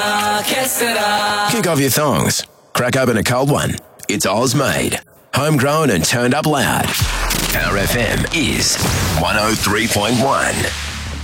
Kick off your thongs. Crack open a cold one. It's Oz made. Homegrown and turned up loud. RFM is 103.1.